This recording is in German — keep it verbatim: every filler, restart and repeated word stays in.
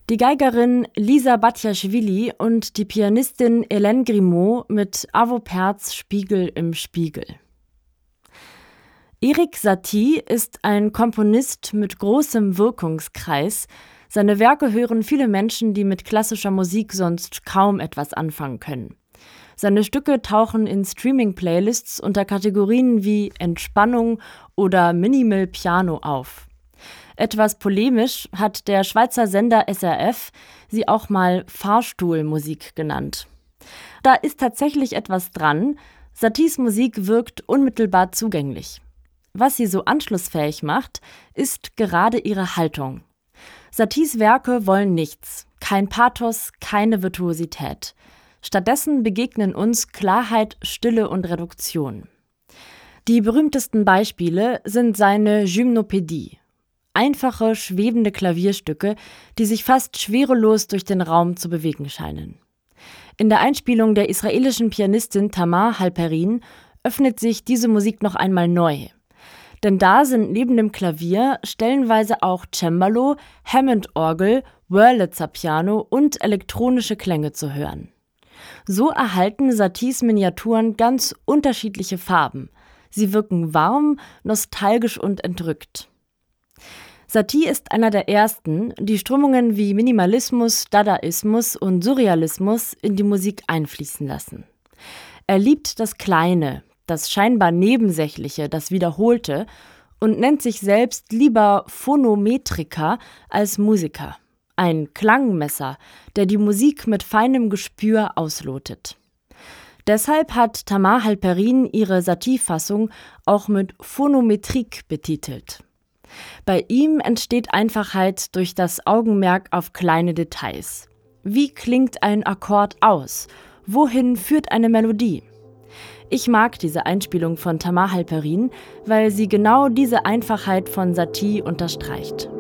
Die Geigerin Lisa Batjaschwili und die Pianistin Hélène Grimaud mit Arvo Pärts Spiegel im Spiegel. Erik Satie ist ein Komponist mit großem Wirkungskreis. Seine Werke hören viele Menschen, die mit klassischer Musik sonst kaum etwas anfangen können. Seine Stücke tauchen in Streaming-Playlists unter Kategorien wie Entspannung oder Minimal Piano auf. Etwas polemisch hat der Schweizer Sender S R F sie auch mal Fahrstuhlmusik genannt. Da ist tatsächlich etwas dran. Saties Musik wirkt unmittelbar zugänglich. Was sie so anschlussfähig macht, ist gerade ihre Haltung. Saties Werke wollen nichts, kein Pathos, keine Virtuosität. Stattdessen begegnen uns Klarheit, Stille und Reduktion. Die berühmtesten Beispiele sind seine Gymnopädie. Einfache, schwebende Klavierstücke, die sich fast schwerelos durch den Raum zu bewegen scheinen. In der Einspielung der israelischen Pianistin Tamar Halperin öffnet sich diese Musik noch einmal neu. Denn da sind neben dem Klavier stellenweise auch Cembalo, Hammond-Orgel, Wurlitzer-Piano und elektronische Klänge zu hören. So erhalten Saties Miniaturen ganz unterschiedliche Farben. Sie wirken warm, nostalgisch und entrückt. Satie ist einer der ersten, die Strömungen wie Minimalismus, Dadaismus und Surrealismus in die Musik einfließen lassen. Er liebt das Kleine, das scheinbar Nebensächliche, das Wiederholte und nennt sich selbst lieber Phonometriker als Musiker. Ein Klangmesser, der die Musik mit feinem Gespür auslotet. Deshalb hat Tamar Halperin ihre Satie-Fassung auch mit Phonometrik betitelt. Bei ihm entsteht Einfachheit durch das Augenmerk auf kleine Details. Wie klingt ein Akkord aus? Wohin führt eine Melodie? Ich mag diese Einspielung von Tamar Halperin, weil sie genau diese Einfachheit von Satie unterstreicht.